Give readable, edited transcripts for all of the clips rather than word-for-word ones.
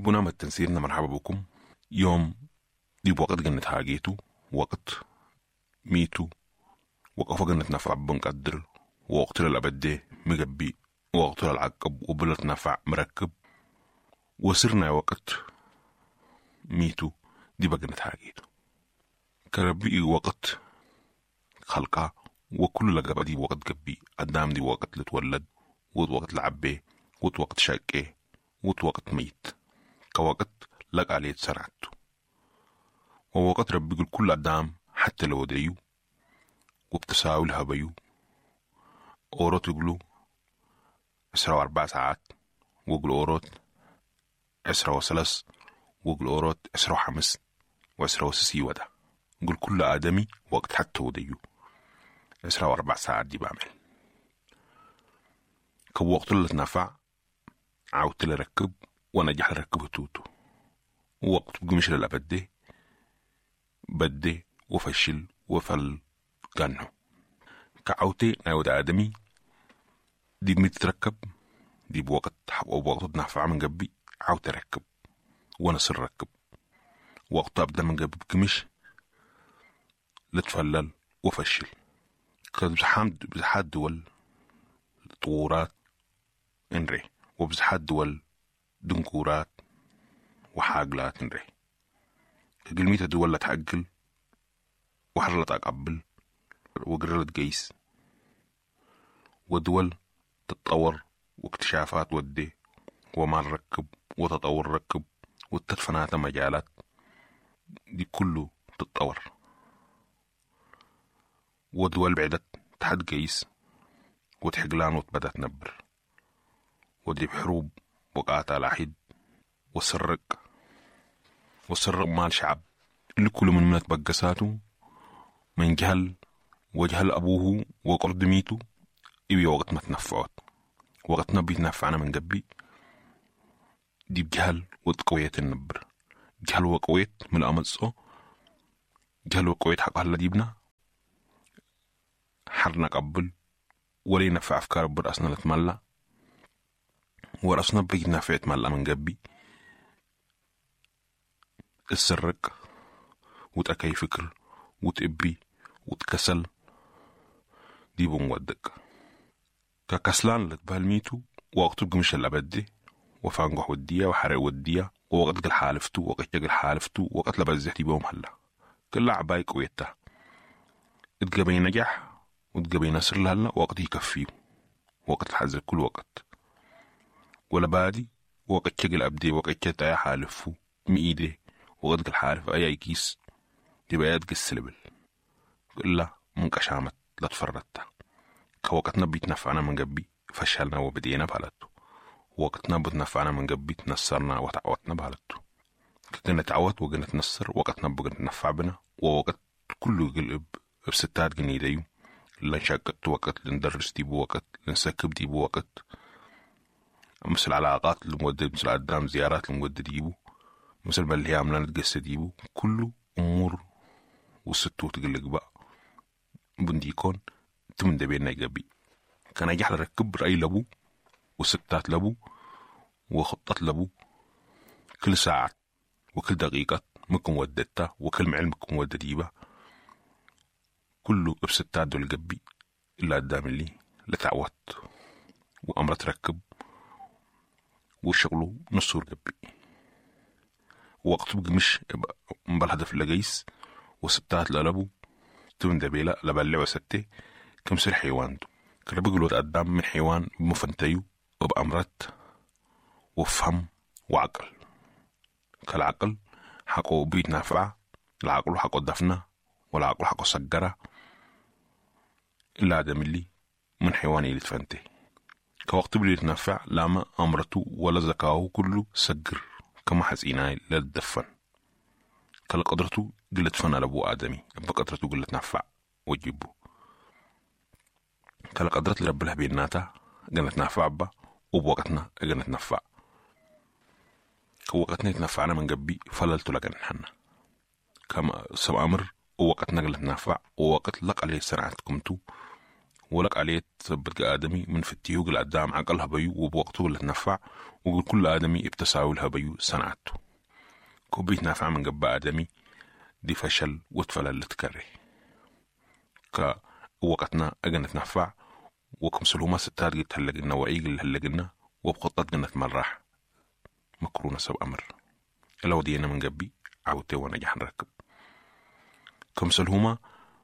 بنا التنسيرنا مرحبا بكم. يوم دي وقت قنت حاجيتو، وقت ميتو، وقف قنت نفع بنقدر، ووقت للأبدي مقبي، ووقت للعقب وبلت نفع مركب، وصرنا وقت ميتو دي بقنت حاجيتو كربي وقت خلقها، وكل لقب دي وقت قبي قدام دي وقت لتولد، ووقت لعبي، ووقت شاكي، ووقت ميت، كوقت لقى عليه سرعته، ووقت ربي يقول كل قدام حتى لو ديو وبتساوي الهبيو. أوروت يقولوا 4 ساعات، ويقول أوروت 3، ويقول أوروت 5 و6 وده. يقول كل آدمي وقت حتى وديو 4 ساعات دي بعمل كوقت اللي تنفع عاوت اللي ركب ونجح لركبه توتو، ووقت بقمش للأبدي بدي وفشل وفل قانو كعوتي ناود آدمي دي بمتركب دي بوقت ووقت نافع من قبي عاوت ركب ونصر ركب، وقت أبدا من قبي بكمش لتفلل وفشل بزحات دول طورات انري، وبزحات دول دنكورات وحاقلات انري. قلميتا دول لا تعقل وحرلة تقبل وقررة قيس، ودول تتطور واكتشافات ودي وما نركب وتطور ركب والتدفنات مجالات دي كله تتطور، ودول بعدت تحت قيس وتحقلان وتبدأ تنبر، ودي بحروب وقاتل عحيد وسرق مال شعب اللي كل من بقساته من جهل وجهل أبوه وقرد ميته إبي وقت ما تنفعت، وقت نبي تنفعنا من قبي دي بجهل وتقوية النبر، جهل وقوية من الأمصو، جهل وقوية حق هلا ديبنا حرنا قبل ولي نفع أفكار برأسنا لتملى ورأسنا بيجي نفع تملى من قبي السرق وتأكي فكر وتقبي وتكسل دي بمودك ككسلان لك بهالميتو وقت بقمش الأبدي وفانقح ودية وحرق ودية ووقت قل حالفتو وقت قل حالفتو وقت لبزحتي بهم هلا كل عبايك قويتها اتقبي نجح وتقبي نصر لهلا وقت يكفيه وقت الحزر كل وقت ولا بادي وقت شقل أبدي وقت شتايا حالفو مئيدي وقت الحالف أي كيس تبقى يدق السلبل كلها منقشامت لا تفردتها كوقتنا بيتنفعنا من قبي فشلنا وبدينا بهالتو، وقتنا بتنفعنا من قبي تنصرنا وتعوتنا بهالتو كنا تعوت وقنا تنصر وقتنا بقنا ننفع بنا، ووقت كله قلب بستات قني ديو لنشاكت وقت لندرس دي بوقت لنسكب دي بوقت مثل علاقات المودد مثل قدام زيارات المودد ديبو مثل بالهيام لا نتقصد ديبو كله أمور وستو تقلق بقى بنديكون تمن دبينا قبي كان يجح لركب رأي لبو وستات لبو وخطط لبو كل ساعة وكل دقيقة مكم وددتها وكل معلم مكم ودديبه كله بستات دول قبي إلا قدام اللي لتعوت وأمر تركب وشغله نصور قبي وقت بقمش مبالهدف لقيس وستات للبو تمن دبيلة لبالي وستي كمسر حيوان دو كلا بيقولوا قدام من حيوان بمفنتيو وبأمرت وفهم وعقل كالعقل حقو بيت نافع العقل حقو دفنة والعقل حقو سجرة إلا آدم اللي من حيواني اللي تفنتي كوقت بلي يتنفع لاما أمرته ولا زكاه كله سجر كما حسيناي للدفن كلا قدرته قلت فن لأبو آدمي بقدرته قلت نفع وجيبه كلا قدرت لرب الله بيناتا قلت نفع با وبوقتنا قلت نفع كوقتنا يتنفعنا من قبي فللتو لقن حنا كما سب أمر ووقتنا قلت نفع ووقت لق عليه سنعتكمتو ولك عليه تثبت آدمي من فتيوق القدام عقلها بيو وبوقته اللي تنفع وقل كل آدمي ابتساولها بيو صنعته كوبيت نافع من قبا آدمي دي فشل وتفل اللي تكره كوقتنا أجنت نفع وكم سلوما ستات قلت هلقنا وعيق اللي هلقنا وبخطط قنت مرح مكرونة سب أمر إلا ودينا من قبي عاوتي ونجح نركب كم سلوما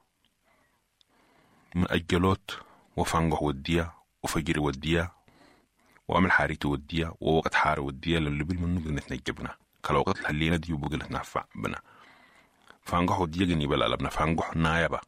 من أجلوت وفانقه وديا وفجر وديا وعمل حاريته وديا ووقت حار وديا للي منه قلت نجبنا كالوقت الحلينا دي وبقلت نفع بنا فانقه وديا قني بلا لبنا فانقه نايبا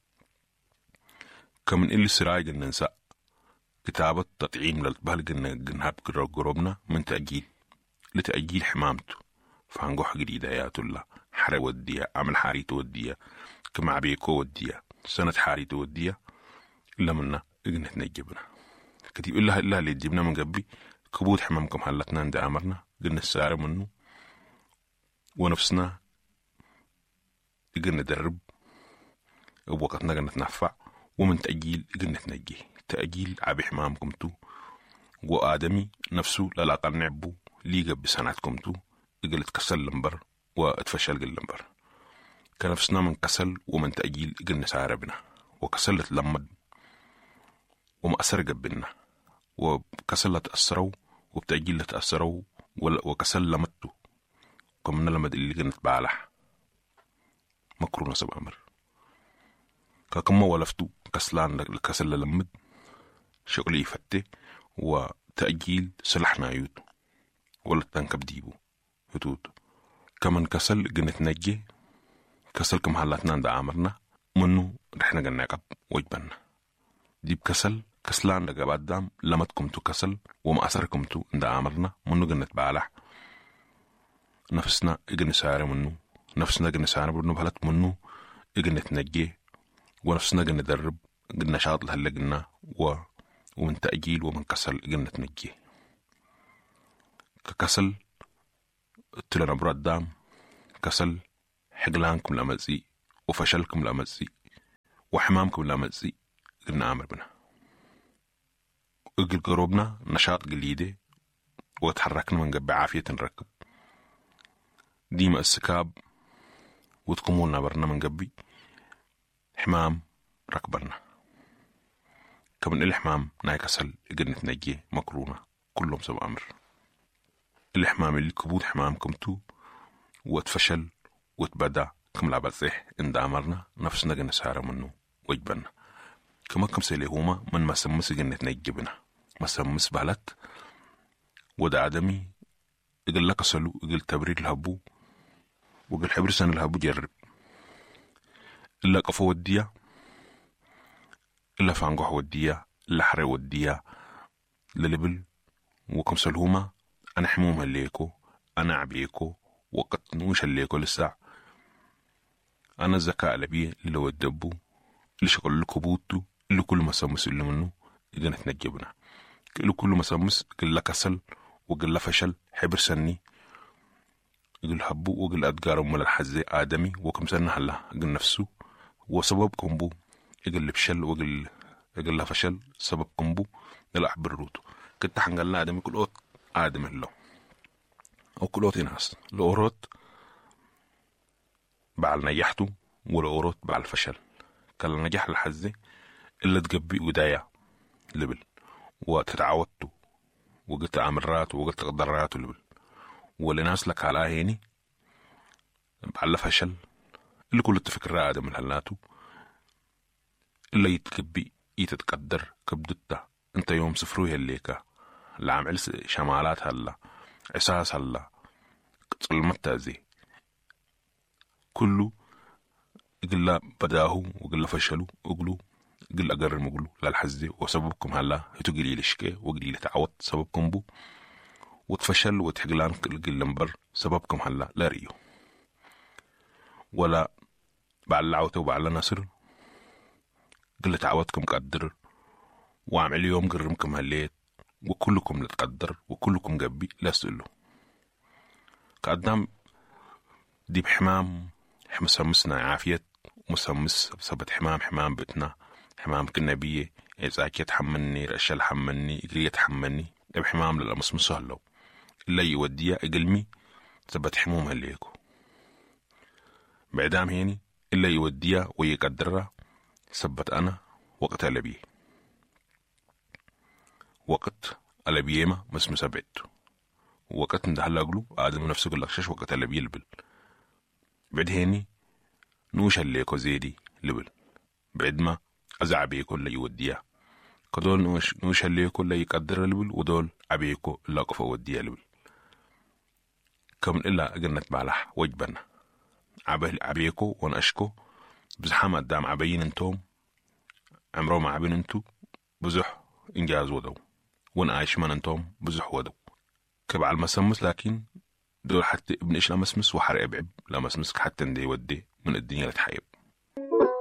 كمن اللي سراي قلنا ننسى كتابة تطعيم للبهل قلنا قربنا من تأجيل لتأجيل حمامته فانقه قريدايات الله حر وديا عمل حاريته وديا كما عبيكو وديا سنة حاريته وديا إلا منا قلنا نجبنا كتيب إلا اللي تجيبنا من قبل كبود حمامكم هلتنا عند أمرنا قلنا السعر منه ونفسنا قلنا ندرب ووقتنا قلنا نتنفع ومن تأجيل قلنا نتنجي تأجيل عبي حمامكم تو وآدمي نفسه للاقل نعبو ليقى بسنعتكم تو قلت كسل لنبر واتفشل قل لنبر كنفسنا من كسل ومن تأجيل قلنا سعربنا وكسلت لمد وما أثر قبلنا وكسل تأثروا وبتأجيل تأثروا وكسل لمدتو كمنا لمد اللي قلت بعلح مكرونة سب أمر كما ولفتو كسلان الكسل لمد شغلي يفتي وتأجيل سلحنا يوتو ولا تنكب ديبو يتوتو كمن كسل قلت نجي كسل كم حالاتنا عند عامرنا منو رحنا قلنا قب وجبنا ديب كسلان لقى بعدام لمدكم تو كسل وما أثركم تو عند عامرنا منو قلت بعلح نفسنا اجن سعر منو نفسنا اجن سعر منو بهلت منو اجن تنجي ونفسنا اجن ندرب قلنا شاط لهلا قلنا ومن تأجيل ومن كسل اجن تنجي ككسل تلنا براد دام كسل حقلانكم لامزي وفشلكم لامزي وحمامكم لامزي قلنا عامر بنا اقل قروبنا نشاط قليدة وتحركنا من قبل عافية نركب ديما السكاب وتقومونا برنا من قبل حمام ركبنا كمن الحمام ناي كسل قلنا تنجي مكرونة كلهم سبع أمر الحمام اللي كبود حمامكم تو وتفشل وتبدا كم لعبة صح إن أمرنا نفسنا قلنا سعر منه وجبنا كما كم سيلي هما من ما سمس قلنا تنجبنا ما سمس بهلت ودا عدمي يقول لك سلو يقول تبرير الهبو وقال حبر سنة الهبو جرب إلا قفو وديا إلا فانقح وديا إلا حري وديا للبل وكم سلهما أنا حموم هليكو أنا عبيكو وقت نوش هليكو للساعة أنا الزكاة لبيه اللي ودبو اللي شغل الكبوتو اللي كل ما سمس اللي منه إذا نتنجبنا اللي كل ما سمس قل لك كسل وقل لك فشل حبر سني قل حبو وقل أدقار أمال الحزي آدمي وكم سنة هلا قل نفسه وسببكم بو قل بشل وقل لك فشل سببكم بو نلعب بالروتو كنت حنقلنا آدمي كل أوت آدم اللو أو كل أوت ناس الأوروت بعد نجحتو والأوروت بعد الفشل كان نجح الحزي إلا تقبي ودايا لبل وتتعودتو وقلت عمرات وقلت قدرات لبل واللي ناس لك على هيني بعد الفشل اللي كل التفكر آدم الهلاتو إلا يتقبي يتتقدر كبدتا انت يوم سفروه الليكا العمل شمالات هلا عساس هلا ظلمتا زي كله قل بداهو وقل فشلوا وقلوا قل أقرم وقلوا للحزي وسببكم هلا هتو قليل شكي وقليل تعود سببكم بو وتفشل وتحقلان قل لنبر سببكم هلا لا ريو ولا بعل عوته وبعل نصر قل تعودكم قدر وعمل يوم قرمكم هليت وكلكم لتقدر وكلكم قبي لا سئلوا كقدام دي بحمام مسمسنا عافية ومسمس بسبت حمام بتنا حمامك النبيه إذاك يتحملني رأش الحملني إجري يتحملني أب حمام للأمس هلو إلا يوديها إقلمي ثبت حموم هليكو بعدام هيني إلا يوديها ويقدرها ثبت أنا وقت ألبيه وقت ألبيه ما مسمس بعدو وقت ندهلا قلو آدم نفسه قل لكشش وقت ألبيه لبل بعد هيني نوش هليكو زيدي لبل بعد ما أزعبيكو اللي يوديها كدول نوش هليكو اللي يقدر لبل ودول عبيكو اللي قفا وديها لبل كم إلا أقنت بالح وجبنا عبيكو ونأشكو بزحام قدام عبين انتوم عمرو ما عبين انتو بزح إنجاز ودو ونعيش من انتوم بزح ودو كبع المسمس لكن دول حتى ابن إيش لمسمس وحرق بعب لمسمسك حتى ندي ودي من الدنيا لتحيب